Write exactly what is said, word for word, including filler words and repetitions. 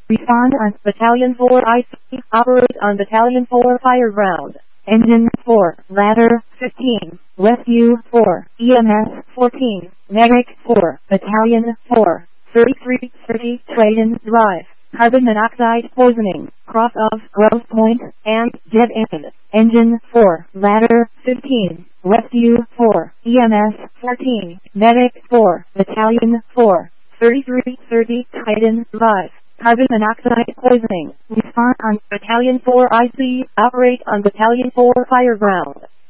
Respond on Battalion four I C. Operate on Battalion four fire ground. Engine four, Ladder fifteen, Rescue four, E M S fourteen, Medic four, Battalion four, thirty-three thirty Traden Drive. Carbon monoxide poisoning, cross of Grosse Pointe, and dead end. Engine four, Ladder fifteen, Rescue four, E M S fourteen, Medic four, Battalion four, thirty-three thirty Traden Drive. Carbon monoxide poisoning. Respond on Battalion four I C. Operate on Battalion four fire ground.